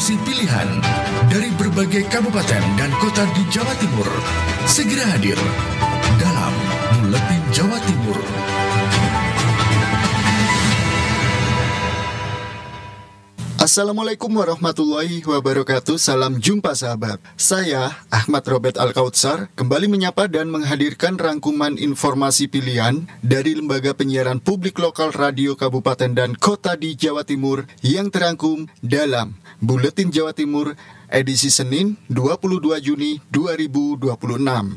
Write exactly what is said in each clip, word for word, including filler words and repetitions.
informasi pilihan dari berbagai kabupaten dan kota di Jawa Timur. Segera hadir dalam Buletin Jawa Timur. Assalamualaikum warahmatullahi wabarakatuh. Salam jumpa sahabat. Saya Ahmad Robert Al-Kautsar kembali menyapa dan menghadirkan rangkuman informasi pilihan dari Lembaga Penyiaran Publik Lokal Radio Kabupaten dan Kota di Jawa Timur yang terangkum dalam Buletin Jawa Timur edisi Senin dua puluh dua Juni dua ribu dua puluh enam.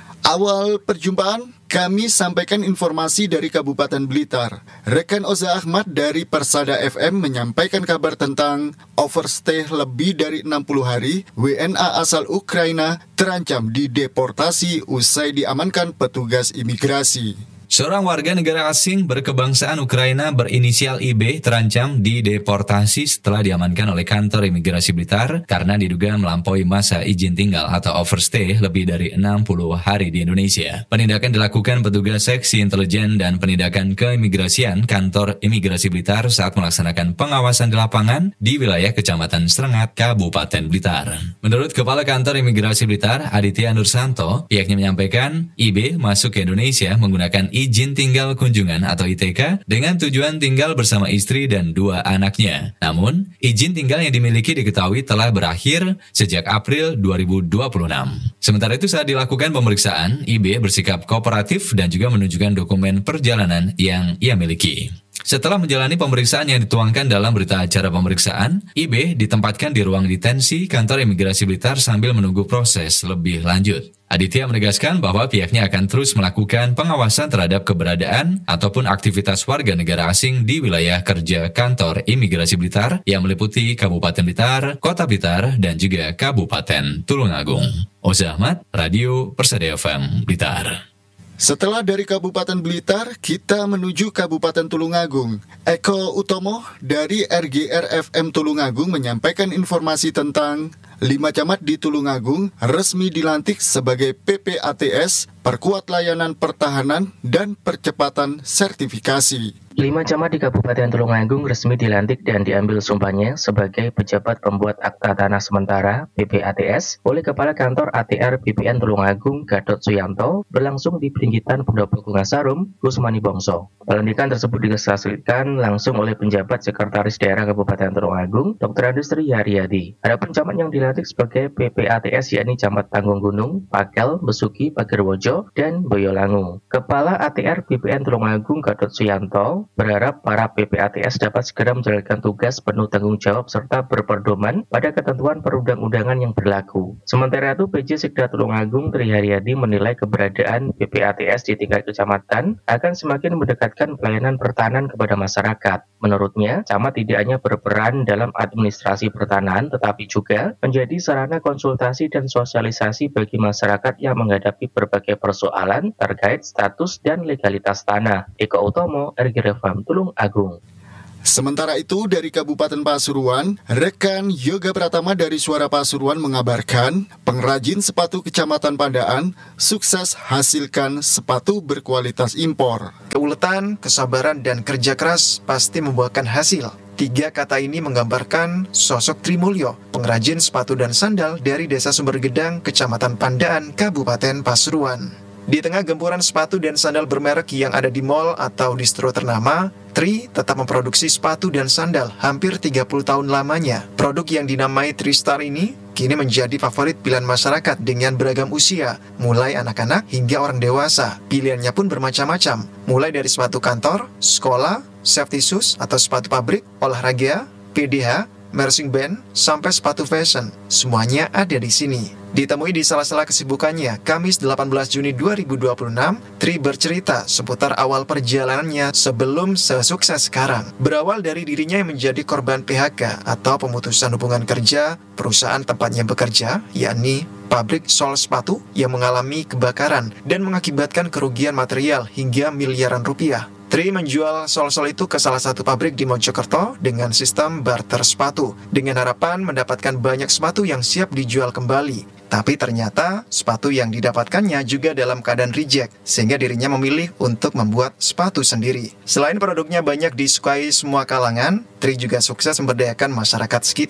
Awal perjumpaan, kami sampaikan informasi dari Kabupaten Blitar. Rekan Oza Ahmad dari Persada F M menyampaikan kabar tentang overstay lebih dari enam puluh hari, W N A asal Ukraina terancam dideportasi usai diamankan petugas imigrasi. Seorang warga negara asing berkebangsaan Ukraina berinisial I B terancam dideportasi setelah diamankan oleh kantor imigrasi Blitar karena diduga melampaui masa izin tinggal atau overstay lebih dari enam puluh hari di Indonesia. Penindakan dilakukan petugas seksi intelijen dan penindakan keimigrasian kantor imigrasi Blitar saat melaksanakan pengawasan di lapangan di wilayah Kecamatan Serengat, Kabupaten Blitar. Menurut Kepala Kantor Imigrasi Blitar, Aditya Nursanto, pihaknya menyampaikan I B masuk ke Indonesia menggunakan izin tinggal kunjungan atau I T K dengan tujuan tinggal bersama istri dan dua anaknya. Namun, izin tinggal yang dimiliki diketahui telah berakhir sejak April dua ribu dua puluh enam. Sementara itu saat dilakukan pemeriksaan, I B bersikap kooperatif dan juga menunjukkan dokumen perjalanan yang ia miliki. Setelah menjalani pemeriksaan yang dituangkan dalam berita acara pemeriksaan, I B ditempatkan di ruang detensi kantor imigrasi Blitar sambil menunggu proses lebih lanjut. Aditya menegaskan bahwa pihaknya akan terus melakukan pengawasan terhadap keberadaan ataupun aktivitas warga negara asing di wilayah kerja kantor imigrasi Blitar yang meliputi Kabupaten Blitar, Kota Blitar, dan juga Kabupaten Tulungagung. Oza Ahmad, Radio Persada F M Blitar. Setelah dari Kabupaten Blitar, kita menuju Kabupaten Tulungagung. Eko Utomo dari R G R F M Tulungagung menyampaikan informasi tentang lima camat di Tulungagung resmi dilantik sebagai P P A T S, perkuat layanan pertahanan dan percepatan sertifikasi. Lima camat di Kabupaten Tulungagung resmi dilantik dan diambil sumpahnya sebagai pejabat pembuat akta tanah sementara P P A T S oleh Kepala Kantor A T R B P N Tulungagung Gatot Suyanto berlangsung di Peringgitan Pendopo Gungasarum, Kusmani Bongso. Pelantikan tersebut disaksikan langsung oleh penjabat Sekretaris Daerah Kabupaten Tulungagung, Doktor Andustri Haryadi. Adapun camat yang dilantik sebagai P P A T S yakni Camat Tanggung Gunung, Pakel, Besuki, Pagerwojo, dan Boyolangu. Kepala A T R B P N Tulungagung Gatot Suyanto berharap para P P A T S dapat segera menjalankan tugas penuh tanggung jawab serta berpedoman pada ketentuan perundang-undangan yang berlaku. Sementara itu, P J Sekda Tulungagung Tri Haryadi menilai keberadaan P P A T S di tingkat kecamatan akan semakin mendekatkan pelayanan pertahanan kepada masyarakat. Menurutnya, camat tidak hanya berperan dalam administrasi pertanahan, tetapi juga menjadi sarana konsultasi dan sosialisasi bagi masyarakat yang menghadapi berbagai persoalan terkait status dan legalitas tanah. Eko Utomo, R G R F M Tulungagung. Sementara itu, dari Kabupaten Pasuruan, rekan Yoga Pratama dari Suara Pasuruan mengabarkan pengrajin sepatu Kecamatan Pandaan sukses hasilkan sepatu berkualitas impor. Keuletan, kesabaran, dan kerja keras pasti membuahkan hasil. Tiga kata ini menggambarkan sosok Trimulyo, pengrajin sepatu dan sandal dari Desa Sumbergedang, Kecamatan Pandaan, Kabupaten Pasuruan. Di tengah gempuran sepatu dan sandal bermerek yang ada di mall atau distro ternama, Tri tetap memproduksi sepatu dan sandal hampir tiga puluh tahun lamanya. Produk yang dinamai Tristar ini kini menjadi favorit pilihan masyarakat dengan beragam usia, mulai anak-anak hingga orang dewasa. Pilihannya pun bermacam-macam, mulai dari sepatu kantor, sekolah, safety shoes atau sepatu pabrik, olahraga, P D H, marching band, sampai sepatu fashion. Semuanya ada di sini. Ditemui di sela-sela kesibukannya, Kamis delapan belas Juni dua ribu dua puluh enam, Tri bercerita seputar awal perjalanannya sebelum sesukses sekarang. Berawal dari dirinya yang menjadi korban P H K atau pemutusan hubungan kerja perusahaan tempatnya bekerja, yakni pabrik sol sepatu yang mengalami kebakaran dan mengakibatkan kerugian material hingga miliaran rupiah. Tri menjual sol-sol itu ke salah satu pabrik di Mojokerto dengan sistem barter sepatu, dengan harapan mendapatkan banyak sepatu yang siap dijual kembali. Tapi ternyata sepatu yang didapatkannya juga dalam keadaan reject, sehingga dirinya memilih untuk membuat sepatu sendiri. Selain produknya banyak disukai semua kalangan, Tri juga sukses memberdayakan masyarakat sekitar.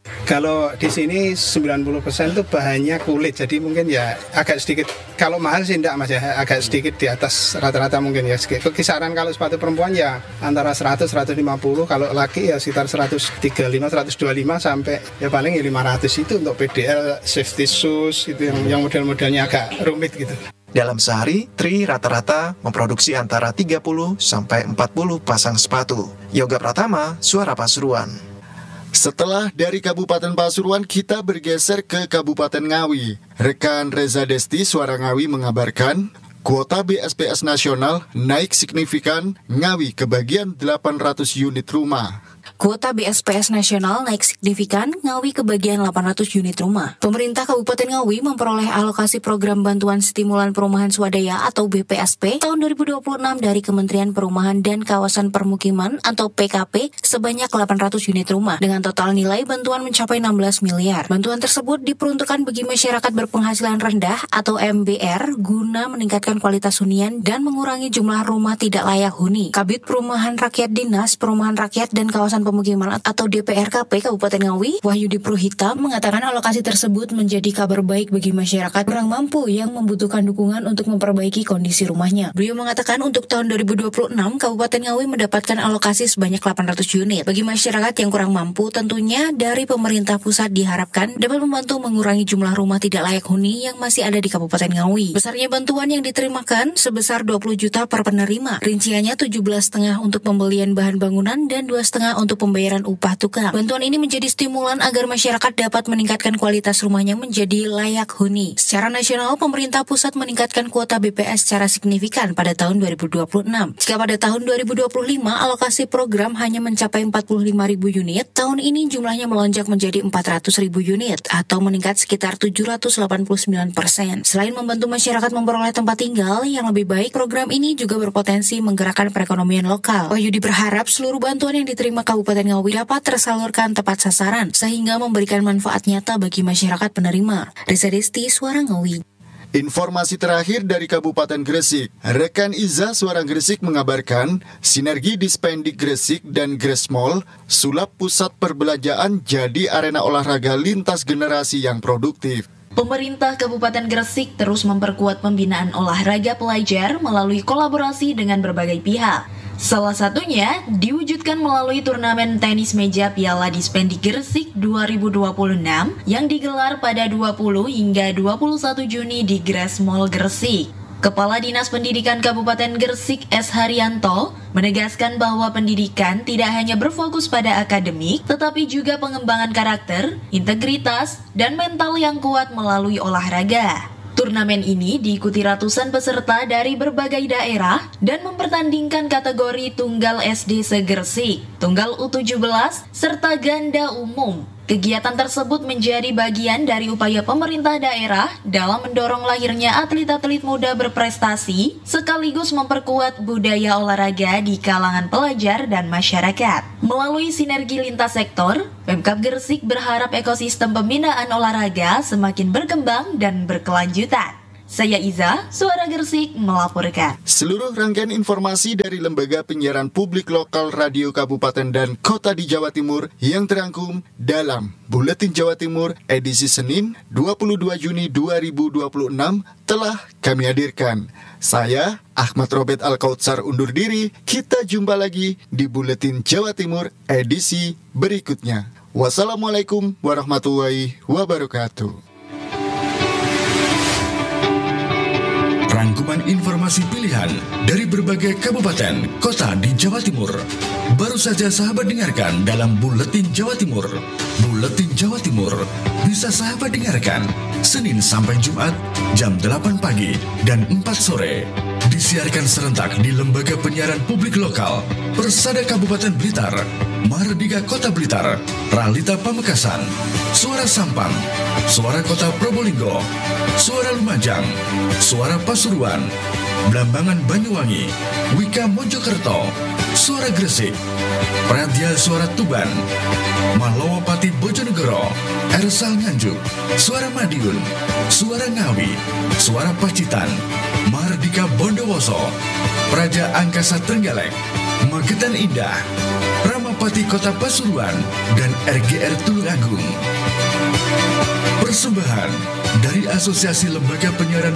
Kalau di sini sembilan puluh persen itu bahannya kulit, jadi mungkin ya agak sedikit, kalau mahal sih enggak Mas ya, agak sedikit di atas rata-rata mungkin ya. Kisaran kalau sepatu perempuan ya antara seratus sampai seratus lima puluh, kalau laki ya sekitar seratus tiga puluh lima, seratus dua puluh lima sampai ya paling ya lima ratus. Itu untuk P D L, safety shoes, itu yang, yang model-modelnya agak rumit gitu. Dalam sehari, Tri rata-rata memproduksi antara tiga puluh sampai empat puluh pasang sepatu. Yoga Pratama, Suara Pasuruan. Setelah dari Kabupaten Pasuruan, kita bergeser ke Kabupaten Ngawi. Rekan Reza Desti, Suara Ngawi mengabarkan, kuota B S P S nasional naik signifikan, Ngawi kebagian delapan ratus unit rumah. Kuota B S P S nasional naik signifikan, Ngawi kebagian delapan ratus unit rumah. Pemerintah Kabupaten Ngawi memperoleh alokasi program bantuan stimulan perumahan swadaya atau B P S P tahun dua ribu dua puluh enam dari Kementerian Perumahan dan Kawasan Permukiman atau P K P sebanyak delapan ratus unit rumah dengan total nilai bantuan mencapai enam belas miliar. Bantuan tersebut diperuntukkan bagi masyarakat berpenghasilan rendah atau M B R guna meningkatkan kualitas hunian dan mengurangi jumlah rumah tidak layak huni. Kabid Perumahan Rakyat Dinas Perumahan Rakyat dan Kawasan Pemukiman atau D P R K P Kabupaten Ngawi, Wahyudi Pruhita mengatakan alokasi tersebut menjadi kabar baik bagi masyarakat kurang mampu yang membutuhkan dukungan untuk memperbaiki kondisi rumahnya. Beliau mengatakan untuk tahun dua ribu dua puluh enam, Kabupaten Ngawi mendapatkan alokasi sebanyak delapan ratus unit. Bagi masyarakat yang kurang mampu, tentunya dari pemerintah pusat diharapkan dapat membantu mengurangi jumlah rumah tidak layak huni yang masih ada di Kabupaten Ngawi. Besarnya bantuan yang diterimakan sebesar dua puluh juta per penerima. Rinciannya tujuh belas koma lima untuk pembelian bahan bangunan dan dua koma lima untuk pembayaran upah tukang. Bantuan ini menjadi stimulan agar masyarakat dapat meningkatkan kualitas rumahnya menjadi layak huni. Secara nasional, pemerintah pusat meningkatkan kuota B P S secara signifikan pada tahun dua ribu dua puluh enam. Jika pada tahun dua ribu dua puluh lima alokasi program hanya mencapai empat puluh lima ribu unit, tahun ini jumlahnya melonjak menjadi empat ratus ribu unit atau meningkat sekitar tujuh ratus delapan puluh sembilan persen. Selain membantu masyarakat memperoleh tempat tinggal yang lebih baik, program ini juga berpotensi menggerakkan perekonomian lokal. Wahyudi berharap seluruh bantuan yang diterima Kabupaten Ngawi dapat tersalurkan tepat sasaran sehingga memberikan manfaat nyata bagi masyarakat penerima. Reza Desti, Suara Ngawi. Informasi terakhir dari Kabupaten Gresik. Rekan Iza Suara Gresik mengabarkan, sinergi Dispendik Gresik dan Gresmall sulap pusat perbelanjaan jadi arena olahraga lintas generasi yang produktif. Pemerintah Kabupaten Gresik terus memperkuat pembinaan olahraga pelajar melalui kolaborasi dengan berbagai pihak. Salah satunya diwujudkan melalui turnamen tenis meja Piala Dispendik Gresik dua ribu dua puluh enam yang digelar pada dua puluh hingga dua puluh satu Juni di Gresmall Gresik. Kepala Dinas Pendidikan Kabupaten Gresik S. Haryanto menegaskan bahwa pendidikan tidak hanya berfokus pada akademik, tetapi juga pengembangan karakter, integritas, dan mental yang kuat melalui olahraga. Turnamen ini diikuti ratusan peserta dari berbagai daerah dan mempertandingkan kategori tunggal S D se-Gresik, tunggal U tujuh belas, serta ganda umum. Kegiatan tersebut menjadi bagian dari upaya pemerintah daerah dalam mendorong lahirnya atlet-atlet muda berprestasi, sekaligus memperkuat budaya olahraga di kalangan pelajar dan masyarakat. Melalui sinergi lintas sektor, Pemkab Gresik berharap ekosistem pembinaan olahraga semakin berkembang dan berkelanjutan. Saya Iza, Suara Gresik melaporkan. Seluruh rangkaian informasi dari Lembaga Penyiaran Publik Lokal Radio Kabupaten dan Kota di Jawa Timur yang terangkum dalam Buletin Jawa Timur edisi Senin dua puluh dua Juni dua ribu dua puluh enam telah kami hadirkan. Saya, Ahmad Robert Al-Kautsar undur diri. Kita jumpa lagi di Buletin Jawa Timur edisi berikutnya. Wassalamualaikum warahmatullahi wabarakatuh. Rangkuman informasi pilihan dari berbagai kabupaten, kota di Jawa Timur. Baru saja sahabat dengarkan dalam Buletin Jawa Timur. Buletin Jawa Timur bisa sahabat dengarkan Senin sampai Jumat jam delapan pagi dan empat sore. Disiarkan serentak di Lembaga Penyiaran Publik Lokal, Persada Kabupaten Blitar, Mahardika Kota Blitar, Ralita Pamekasan, Suara Sampang, Suara Kota Probolinggo, Suara Lumajang, Suara Pasuruan, Blambangan Banyuwangi, Wika Mojokerto, Suara Gresik, Pradya Suara Tuban, Malowapati Bojonegoro, Ersal Nganjuk, Suara Madiun, Suara Ngawi, Suara Pacitan, Mahardika Bondowoso, Praja Angkasa Trenggalek, Magetan Indah, Ramapati Kota Pasuruan, dan R G R Tulung Agung. Persembahan dari Asosiasi Lembaga Penyiaran